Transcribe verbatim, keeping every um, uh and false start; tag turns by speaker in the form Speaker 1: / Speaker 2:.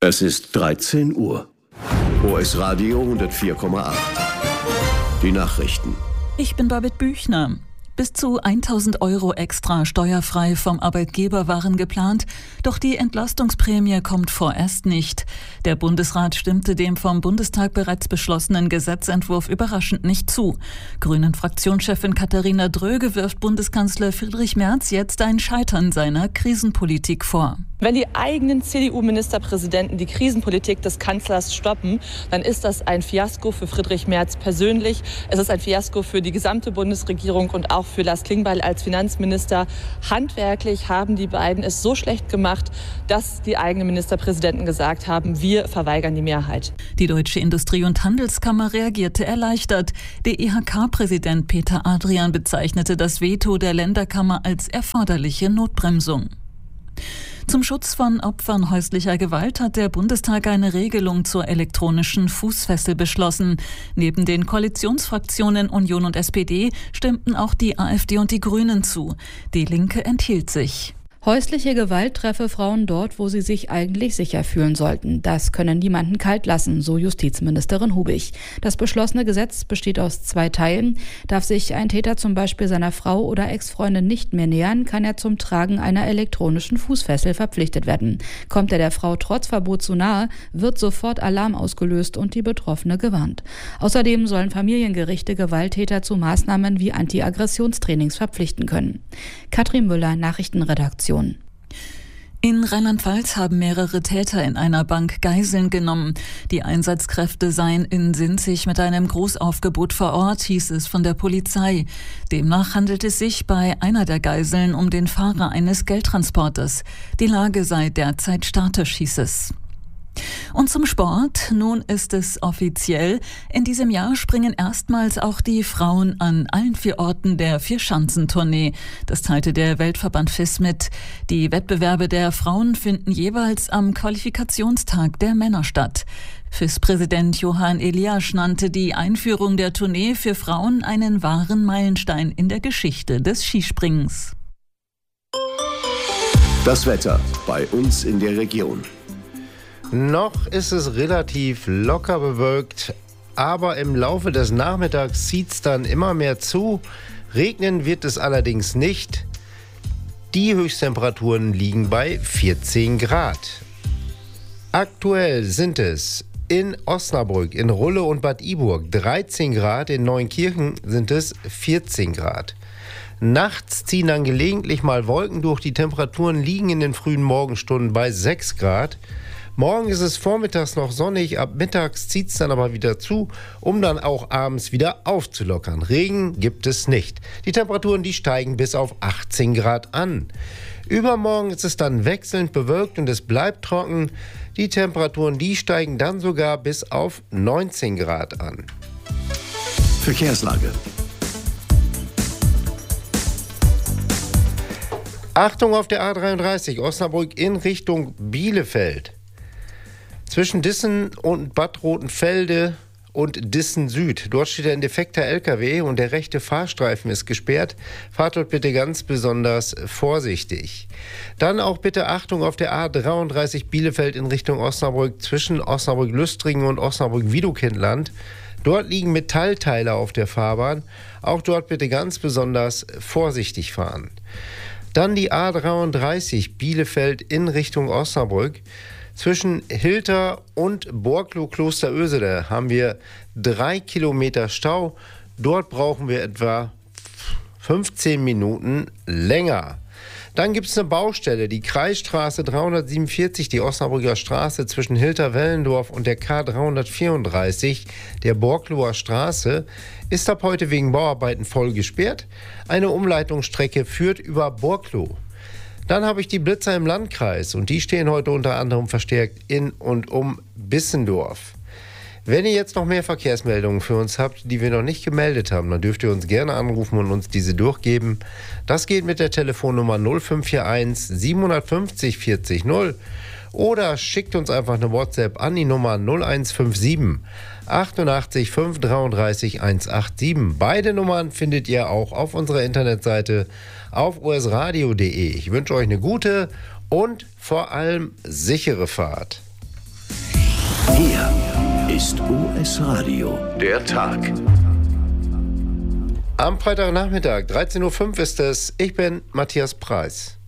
Speaker 1: Es ist dreizehn Uhr. O S Radio hundertvier Komma acht. Die Nachrichten.
Speaker 2: Ich bin Babette Büchner. Bis zu tausend Euro extra steuerfrei vom Arbeitgeber waren geplant, doch die Entlastungsprämie kommt vorerst nicht. Der Bundesrat stimmte dem vom Bundestag bereits beschlossenen Gesetzentwurf überraschend nicht zu. Grünen-Fraktionschefin Katharina Dröge wirft Bundeskanzler Friedrich Merz jetzt ein Scheitern seiner Krisenpolitik vor.
Speaker 3: Wenn die eigenen C D U-Ministerpräsidenten die Krisenpolitik des Kanzlers stoppen, dann ist das ein Fiasko für Friedrich Merz persönlich. Es ist ein Fiasko für die gesamte Bundesregierung und auch für Lars Klingbeil als Finanzminister. Handwerklich haben die beiden es so schlecht gemacht, dass die eigenen Ministerpräsidenten gesagt haben, wir verweigern die Mehrheit.
Speaker 2: Die Deutsche Industrie- und Handelskammer reagierte erleichtert. Der I H K-Präsident Peter Adrian bezeichnete das Veto der Länderkammer als erforderliche Notbremsung. Zum Schutz von Opfern häuslicher Gewalt hat der Bundestag eine Regelung zur elektronischen Fußfessel beschlossen. Neben den Koalitionsfraktionen Union und S P D stimmten auch die AfD und die Grünen zu. Die Linke enthielt sich.
Speaker 4: Häusliche Gewalt treffe Frauen dort, wo sie sich eigentlich sicher fühlen sollten. Das könne niemanden kalt lassen, so Justizministerin Hubig. Das beschlossene Gesetz besteht aus zwei Teilen. Darf sich ein Täter zum Beispiel seiner Frau oder Ex-Freundin nicht mehr nähern, kann er zum Tragen einer elektronischen Fußfessel verpflichtet werden. Kommt er der Frau trotz Verbot zu nahe, wird sofort Alarm ausgelöst und die Betroffene gewarnt. Außerdem sollen Familiengerichte Gewalttäter zu Maßnahmen wie Anti-Aggressionstrainings verpflichten können. Katrin Müller, Nachrichtenredaktion.
Speaker 2: In Rheinland-Pfalz haben mehrere Täter in einer Bank Geiseln genommen. Die Einsatzkräfte seien in Sinzig mit einem Großaufgebot vor Ort, hieß es von der Polizei. Demnach handelt es sich bei einer der Geiseln um den Fahrer eines Geldtransporters. Die Lage sei derzeit statisch, hieß es. Und zum Sport. Nun ist es offiziell. In diesem Jahr springen erstmals auch die Frauen an allen vier Orten der Vierschanzentournee. Das teilte der Weltverband F I S mit. Die Wettbewerbe der Frauen finden jeweils am Qualifikationstag der Männer statt. F I S-Präsident Johann Eliasch nannte die Einführung der Tournee für Frauen einen wahren Meilenstein in der Geschichte des Skispringens.
Speaker 1: Das Wetter bei uns in der Region.
Speaker 5: Noch ist es relativ locker bewölkt, aber im Laufe des Nachmittags zieht es dann immer mehr zu. Regnen wird es allerdings nicht. Die Höchsttemperaturen liegen bei vierzehn Grad. Aktuell sind es in Osnabrück, in Rulle und Bad Iburg dreizehn Grad, in Neunkirchen sind es vierzehn Grad. Nachts ziehen dann gelegentlich mal Wolken durch, die Temperaturen liegen in den frühen Morgenstunden bei sechs Grad. Morgen ist es vormittags noch sonnig, ab mittags zieht es dann aber wieder zu, um dann auch abends wieder aufzulockern. Regen gibt es nicht. Die Temperaturen, die steigen bis auf achtzehn Grad an. Übermorgen ist es dann wechselnd bewölkt und es bleibt trocken. Die Temperaturen, die steigen dann sogar bis auf neunzehn Grad an.
Speaker 1: Verkehrslage.
Speaker 5: Achtung auf der A dreiunddreißig, Osnabrück in Richtung Bielefeld. Zwischen Dissen und Bad Rotenfelde und Dissen Süd. Dort steht ein defekter L K W und der rechte Fahrstreifen ist gesperrt. Fahrt dort bitte ganz besonders vorsichtig. Dann auch bitte Achtung auf der A dreiunddreißig Bielefeld in Richtung Osnabrück zwischen Osnabrück-Lüstringen und Osnabrück-Wiedokindland. Dort liegen Metallteile auf der Fahrbahn. Auch dort bitte ganz besonders vorsichtig fahren. Dann die A dreiunddreißig Bielefeld in Richtung Osnabrück. Zwischen Hilter und Borklow-Klosterösede haben wir drei Kilometer Stau. Dort brauchen wir etwa fünfzehn Minuten länger. Dann gibt es eine Baustelle, die Kreisstraße dreihundertsiebenundvierzig, die Osnabrücker Straße zwischen Hilter-Wellendorf und der K dreihundertvierunddreißig, der Borklower Straße, ist ab heute wegen Bauarbeiten voll gesperrt. Eine Umleitungsstrecke führt über Borklow. Dann habe ich die Blitzer im Landkreis und die stehen heute unter anderem verstärkt in und um Bissendorf. Wenn ihr jetzt noch mehr Verkehrsmeldungen für uns habt, die wir noch nicht gemeldet haben, dann dürft ihr uns gerne anrufen und uns diese durchgeben. Das geht mit der Telefonnummer null fünf vier eins sieben fünf null vierzig null oder schickt uns einfach eine WhatsApp an die Nummer null eins fünf sieben achtundachtzig fünf dreiunddreißig hundertsiebenundachtzig. Beide Nummern findet ihr auch auf unserer Internetseite auf o s radio punkt de. Ich wünsche euch eine gute und vor allem sichere Fahrt.
Speaker 1: Hier ist O S Radio, der Tag.
Speaker 5: Am Freitagnachmittag, dreizehn Uhr fünf ist es. Ich bin Matthias Preis.